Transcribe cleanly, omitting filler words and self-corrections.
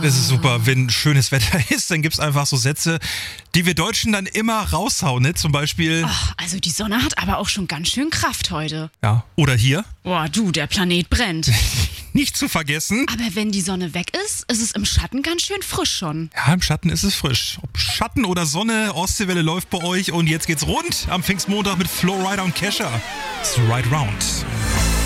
Das ist super, wenn schönes Wetter ist, dann gibt's einfach so Sätze, die wir Deutschen dann immer raushauen, ne? Zum Beispiel... Ach, also die Sonne hat aber auch schon ganz schön Kraft heute. Ja, oder hier. Boah, du, der Planet brennt. Nicht zu vergessen. Aber wenn die Sonne weg ist es im Schatten ganz schön frisch schon. Ja, im Schatten ist es frisch. Ob Schatten oder Sonne, Ostseewelle läuft bei euch und jetzt geht's rund am Pfingstmontag mit Flowrider und Kesha. It's right round.